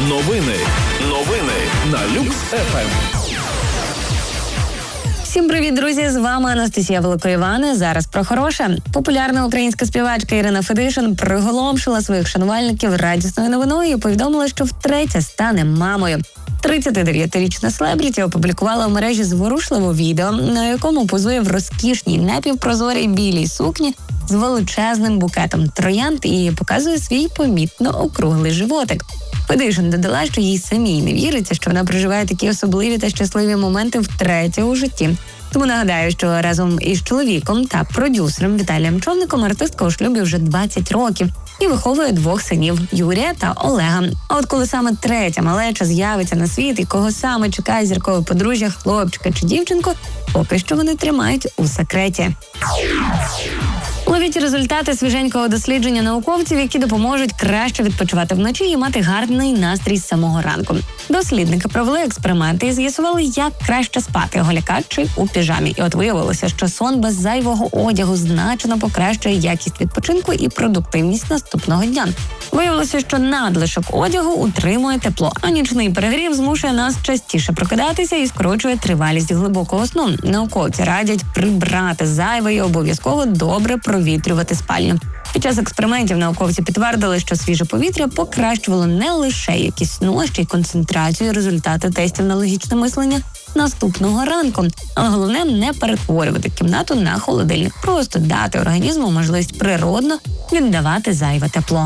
Новини на Люкс ФМ. Всім привіт, друзі! З вами Анастасія Великоївана. Зараз про хороше. Популярна українська співачка Ірина Федишин приголомшила своїх шанувальників радісною новиною і повідомила, що втретє стане мамою. 39-річна селебріті опублікувала в мережі зворушливе відео, на якому позує в розкішній напівпрозорій білій сукні з величезним букетом троянд і показує свій помітно округлий животик. Федишин додала, що їй самій не віриться, що вона проживає такі особливі та щасливі моменти втретє у житті. Тому нагадаю, що разом із чоловіком та продюсером Віталієм Човником артистка у шлюбі вже 20 років і виховує 2 синів – Юрія та Олега. А от коли саме третя малеча з'явиться на світ і кого саме чекає зіркове подружжя, хлопчика чи дівчинку, поки що вони тримають у секреті. Ловіть результати свіженького дослідження науковців, які допоможуть краще відпочивати вночі і мати гарний настрій з самого ранку. Дослідники провели експерименти і з'ясували, як краще спати – голяка чи у піжамі. І от виявилося, що сон без зайвого одягу значно покращує якість відпочинку і продуктивність наступного дня. Виявилося, що надлишок одягу утримує тепло, а нічний перегрів змушує нас частіше прокидатися і скорочує тривалість глибокого сну. Науковці радять прибрати зайве і обов'язково добре провітрювати спальню. Під час експериментів науковці підтвердили, що свіже повітря покращувало не лише якість сну, а ще й концентрацію і результати тестів на логічне мислення наступного ранку. Але головне – не перетворювати кімнату на холодильник. Просто дати організму можливість природно віддавати зайве тепло.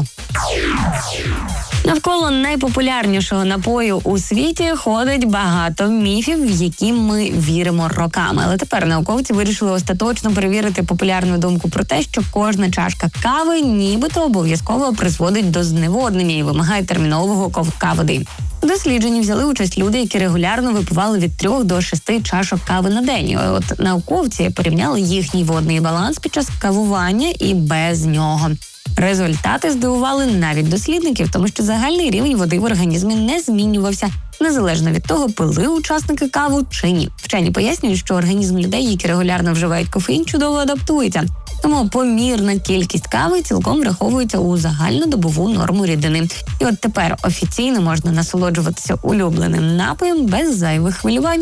Навколо найпопулярнішого напою у світі ходить багато міфів, в які ми віримо роками. Але тепер науковці вирішили остаточно перевірити популярну думку про те, що кожна чашка кави нібито обов'язково призводить до зневоднення і вимагає термінового ковтка води. У дослідженні взяли участь люди, які регулярно випивали від 3 до 6 чашок кави на день. І от науковці порівняли їхній водний баланс під час кавування і без нього. Результати здивували навіть дослідників, тому що загальний рівень води в організмі не змінювався, незалежно від того, пили учасники каву чи ні. Вчені пояснюють, що організм людей, які регулярно вживають кофеїн, чудово адаптується. Тому помірна кількість кави цілком враховується у загальнодобову норму рідини. І от тепер офіційно можна насолоджуватися улюбленим напоєм без зайвих хвилювань.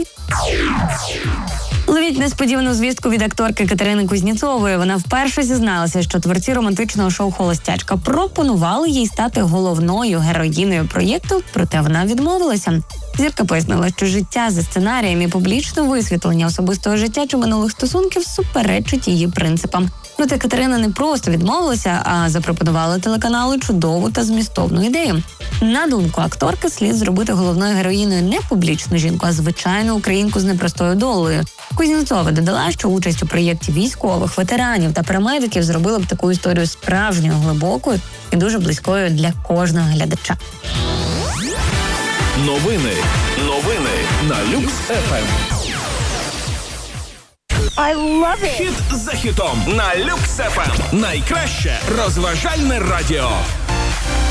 Ловіть несподівану звістку від акторки Катерини Кузнєцової. Вона вперше зізналася, що творці романтичного шоу «Холостячка» пропонували їй стати головною героїною проєкту, проте вона відмовилася. Зірка пояснила, що життя за сценарієм і публічне висвітлення особистого життя чи минулих стосунків суперечить її принципам. Проте Катерина не просто відмовилася, а запропонувала телеканалу чудову та змістовну ідею. На думку акторки, слід зробити головною героїною не публічну жінку, а звичайну українку з непростою долею. Кузнєцова додала, що участь у проєкті військових, ветеранів та парамедиків зробила б таку історію справжньою, глибокою і дуже близькою для кожного глядача. Новини на Люкс ФМ. I love it! Хіт за хітом на Люкс ФМ. Найкраще розважальне радіо.